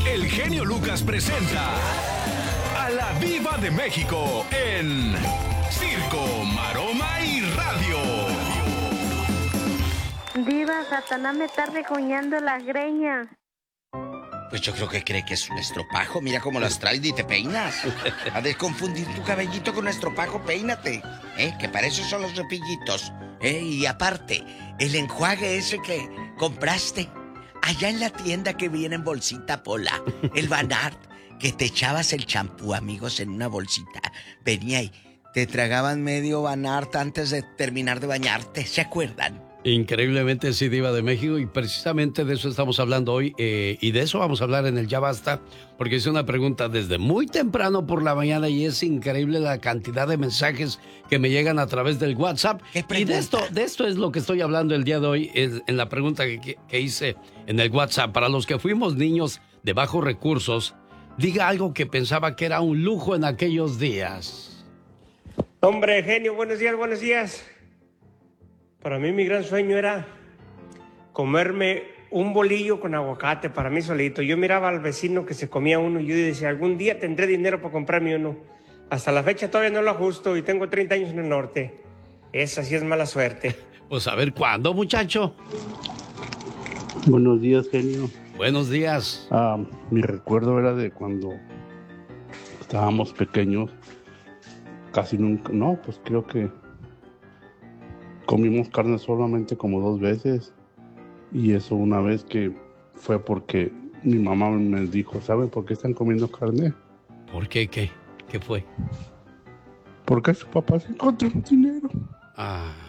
el genio Lucas presenta a la Diva de México en Circo, Maroma y Radio. Diva, Satanás me está rejoñando las greñas. Pues yo creo que cree que es un estropajo. Mira cómo las traes y te peinas. Ha de confundir tu cabellito con un estropajo, peínate. Que para eso son los cepillitos. Y aparte, el enjuague ese que compraste allá en la tienda que viene en bolsita Pola, el Vanart, que te echabas el champú, amigos, en una bolsita. Venía y te tragaban medio Vanart antes de terminar de bañarte. ¿Se acuerdan? Increíblemente sí, Diva de México, y precisamente de eso estamos hablando hoy, y de eso vamos a hablar en el Ya Basta, porque hice una pregunta desde muy temprano por la mañana y es increíble la cantidad de mensajes que me llegan a través del WhatsApp. Y de esto es lo que estoy hablando el día de hoy, en la pregunta que hice en el WhatsApp. Para los que fuimos niños de bajos recursos, diga algo que pensaba que era un lujo en aquellos días. Hombre, genio, buenos días, buenos días. Para mí mi gran sueño era comerme un bolillo con aguacate para mí solito. Yo miraba al vecino que se comía uno y yo decía, algún día tendré dinero para comprarme uno. Hasta la fecha todavía no lo ajusto y tengo 30 años en el norte. Esa sí es mala suerte. Pues a ver, ¿cuándo, muchacho? Buenos días, genio. Buenos días. Mi recuerdo era de cuando estábamos pequeños. Casi nunca, pues creo que comimos carne solamente como 2 veces. Y eso una vez que fue porque mi mamá me dijo, ¿saben por qué están comiendo carne? ¿Por qué? ¿Qué fue? Porque su papá se encontró dinero.